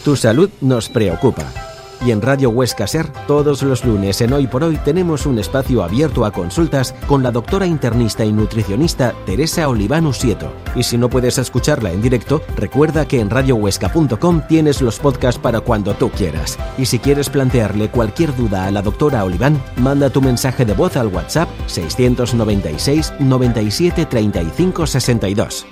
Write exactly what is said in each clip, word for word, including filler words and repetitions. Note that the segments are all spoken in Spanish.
Tu salud nos preocupa. Y en Radio Huesca Ser, todos los lunes en Hoy por Hoy tenemos un espacio abierto a consultas con la doctora internista y nutricionista Teresa Oliván Usieto. Y si no puedes escucharla en directo, recuerda que en radio huesca punto com tienes los podcasts para cuando tú quieras. Y si quieres plantearle cualquier duda a la doctora Oliván, manda tu mensaje de voz al WhatsApp seiscientos noventa y seis noventa y siete treinta y cinco sesenta y dos.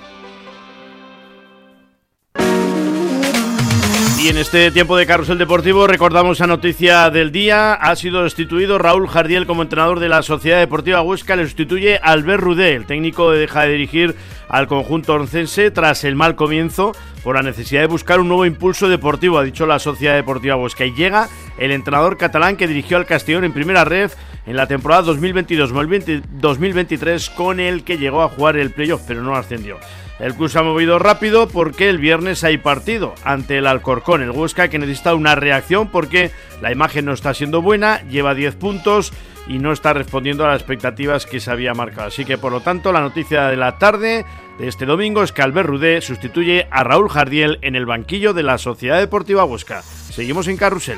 Y en este tiempo de Carrusel Deportivo recordamos la noticia del día. Ha sido destituido Raúl Jardiel como entrenador de la Sociedad Deportiva Huesca. Le sustituye Albert Rudé. El técnico deja de dirigir al conjunto oncense tras el mal comienzo por la necesidad de buscar un nuevo impulso deportivo, ha dicho la Sociedad Deportiva Huesca. Y llega el entrenador catalán que dirigió al Castellón en primera ref en la temporada dos mil veintidós dos mil veintitrés, con el que llegó a jugar el playoff, pero no ascendió. El club se ha movido rápido porque el viernes hay partido ante el Alcorcón. El Huesca, que necesita una reacción porque la imagen no está siendo buena, lleva diez puntos y no está respondiendo a las expectativas que se había marcado. Así que, por lo tanto, la noticia de la tarde de este domingo es que Albert Rudé sustituye a Raúl Jardiel en el banquillo de la Sociedad Deportiva Huesca. Seguimos en Carrusel.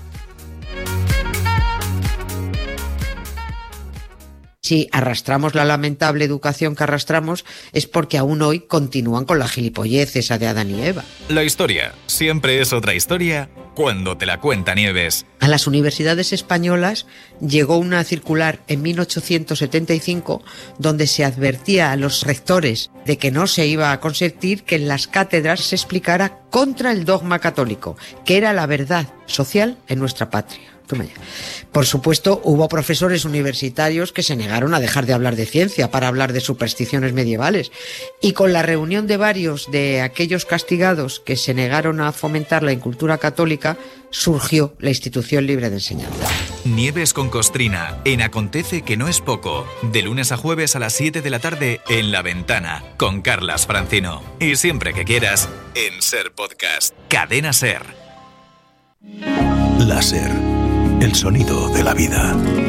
Si arrastramos la lamentable educación que arrastramos es porque aún hoy continúan con la gilipollez esa de Adán y Eva. La historia siempre es otra historia cuando te la cuenta Nieves. A las universidades españolas llegó una circular en mil ochocientos setenta y cinco donde se advertía a los rectores de que no se iba a consentir que en las cátedras se explicara contra el dogma católico, que era la verdad social en nuestra patria. Por supuesto, hubo profesores universitarios que se negaron a dejar de hablar de ciencia para hablar de supersticiones medievales, y con la reunión de varios de aquellos castigados que se negaron a fomentar la incultura católica, surgió la Institución Libre de Enseñanza. Nieves con Costrina, en Acontece que no es poco, de lunes a jueves a las siete de la tarde en La Ventana, con Carlas Francino. Y siempre que quieras, en Ser Podcast. Cadena Ser. Láser. El sonido de la vida.